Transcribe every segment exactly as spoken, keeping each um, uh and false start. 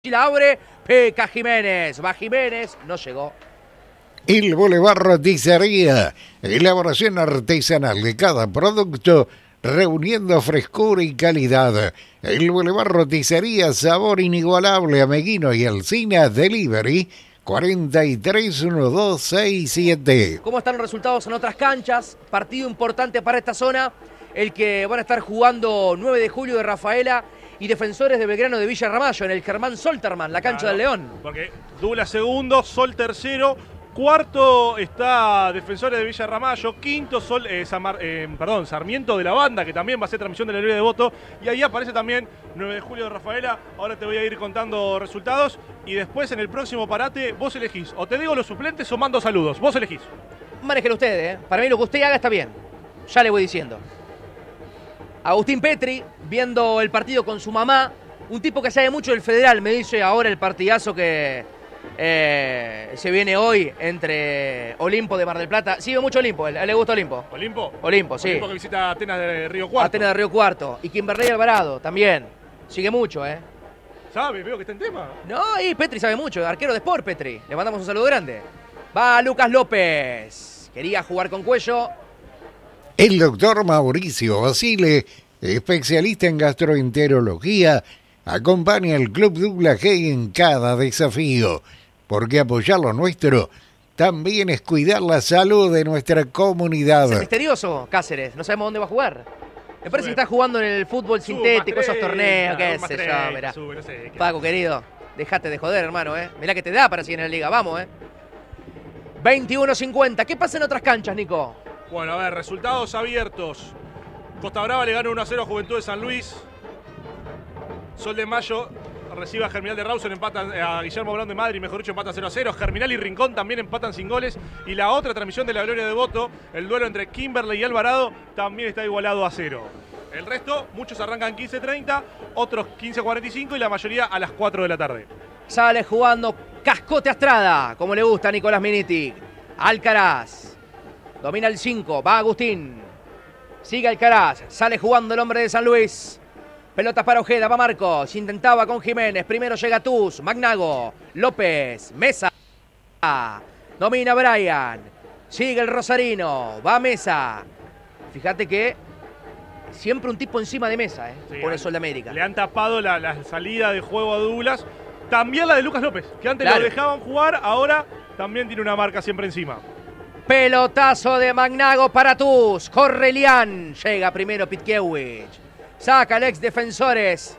Y la abre, Peca Jiménez. Va Jiménez, no llegó. El Boulevard Roticería, elaboración artesanal de cada producto, reuniendo frescura y calidad. El Boulevard Roticería, sabor inigualable a Meguino y Alsina, delivery cuatro tres uno dos seis siete. ¿Cómo están los resultados en otras canchas? Partido importante para esta zona, el que van a estar jugando nueve de julio de Rafaela y Defensores de Belgrano de Villa Ramallo en el Germán Solterman, la cancha claro, del León. Porque Dula segundo, Sol tercero, cuarto está Defensores de Villa Ramallo, quinto Sol, eh, Samar, eh, perdón, Sarmiento de la Banda, que también va a ser transmisión de la Libre de Voto, y ahí aparece también nueve de julio de Rafaela. Ahora te voy a ir contando resultados y después en el próximo parate vos elegís, o te digo los suplentes o mando saludos, vos elegís. Manéjelo ustedes, ¿eh? Para mí lo que usted haga está bien, ya le voy diciendo. Agustín Petri, viendo el partido con su mamá, un tipo que sabe mucho del Federal, me dice ahora el partidazo que eh, se viene hoy entre Olimpo de Mar del Plata. Sigue mucho Olimpo, ¿a él le gusta Olimpo? ¿Olimpo? Olimpo, sí. Olimpo que visita Atenas de Río Cuarto. Atenas de Río Cuarto. Y Kimberley Alvarado, también. Sigue mucho, ¿eh? ¿Sabe? Veo que está en tema. No, y Petri sabe mucho, arquero de Sport, Petri. Le mandamos un saludo grande. Va Lucas López. Quería jugar con Cuello. El doctor Mauricio Basile, especialista en gastroenterología, acompaña al Club Douglas Haig en cada desafío, porque apoyar lo nuestro también es cuidar la salud de nuestra comunidad. Es misterioso Cáceres, no sabemos dónde va a jugar. Me parece que está jugando en el fútbol sintético, esos torneos, qué sé yo, mirá. No sé, Paco, querido, dejate de joder, hermano, ¿eh? Mirá que te da para seguir en la liga, vamos, ¿eh? veintiuno cincuenta, ¿qué pasa en otras canchas, Nico? Bueno, a ver, resultados abiertos. Costa Brava le gana uno a cero a Juventud de San Luis. Sol de Mayo recibe a Germinal de Rawson, empatan a Guillermo Brown de Madrid, mejor dicho, empatan cero a cero. Germinal y Rincón también empatan sin goles. Y la otra transmisión de la Gloria de Voto, el duelo entre Kimberley y Alvarado, también está igualado a cero. El resto, muchos arrancan quince treinta, otros quince cuarenta y cinco y la mayoría a las cuatro de la tarde. Sale jugando Cascote Astrada, como le gusta a Nicolás Minitic. Alcaraz, domina el cinco, va Agustín. Sigue Alcaraz, sale jugando el hombre de San Luis. Pelotas para Ojeda, va Marcos, intentaba con Jiménez, primero llega Tuz, Magnago, López, Mesa. Domina Brian, sigue el Rosarino, va Mesa. Fíjate que siempre un tipo encima de Mesa, ¿eh? Sí, por el Sol de América. Le han tapado la, la salida de juego a Douglas. También la de Lucas López, que antes claro. lo dejaban jugar, ahora también tiene una marca siempre encima. Pelotazo de Magnago para Tuz. Corre Lian. Llega primero Pitkiewicz. Saca el ex Defensores.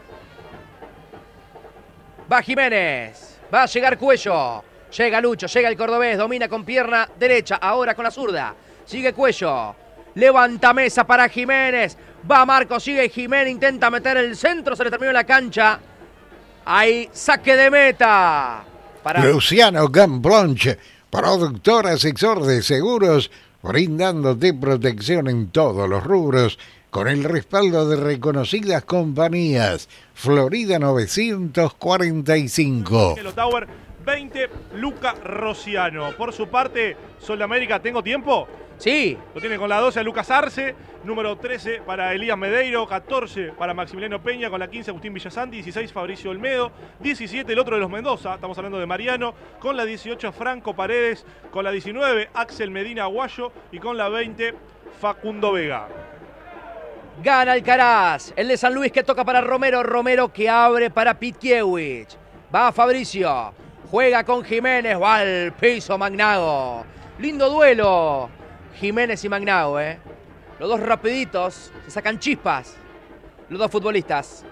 Va Jiménez. Va a llegar Cuello. Llega Lucho. Llega el cordobés. Domina con pierna derecha. Ahora con la zurda. Sigue Cuello. Levanta Mesa para Jiménez. Va Marcos. Sigue Jiménez. Intenta meter el centro. Se le terminó la cancha. Ahí saque de meta. Para Luciano Gamblonche, productor asesor de seguros, brindándote protección en todos los rubros, con el respaldo de reconocidas compañías. Florida novecientos cuarenta y cinco. Hello Tower veinte, Luca Rociano. Por su parte, Sol de América, ¿tengo tiempo? Sí. Lo tiene con la doce a Lucas Arce, número trece para Elías Medeiro, catorce para Maximiliano Peña, con la quince Agustín Villasanti, dieciséis Fabricio Olmedo, diecisiete el otro de los Mendoza, estamos hablando de Mariano, con la dieciocho Franco Paredes, con la diecinueve Axel Medina Aguayo y con la veinte Facundo Vega. Gana Alcaraz, el de San Luis que toca para Romero, Romero que abre para Pitkiewicz. Va Fabricio, juega con Jiménez, va al piso Magnago. Lindo duelo, Jiménez y Magnago, ¿eh? Los dos rapiditos, se sacan chispas, los dos futbolistas.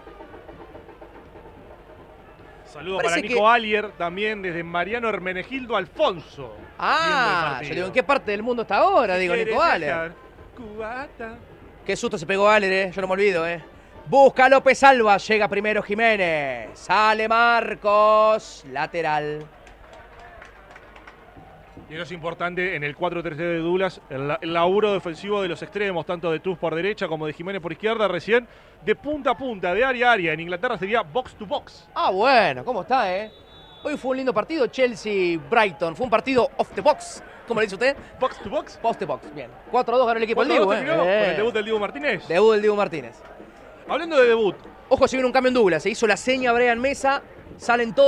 Saludo Parece para Nico que... Alier, también desde Mariano Hermenegildo Alfonso. Ah, yo digo, ¿en qué parte del mundo está ahora? Digo, Nico Alier. Cubata. Qué susto se pegó Aller, ¿eh? Yo no me olvido, ¿eh? Busca López Alba, llega primero Jiménez. Sale Marcos, lateral. Y eso es importante en el cuatro tres de Douglas, el, el laburo defensivo de los extremos, tanto de Tuz por derecha como de Jiménez por izquierda, recién de punta a punta, de área a área. En Inglaterra sería box to box. Ah, bueno, ¿cómo está, eh? Hoy fue un lindo partido, Chelsea-Brighton. Fue un partido off the box. ¿Cómo le dice usted? Box to box. Box to box, bien. cuatro a dos ganó el equipo del Dibu, ¿eh? ¿Con el debut del Dibu Martínez? Debut del Dibu Martínez. Hablando de debut. Ojo, se viene un cambio en Douglas. Se hizo la seña Brian Mesa. Salen todos.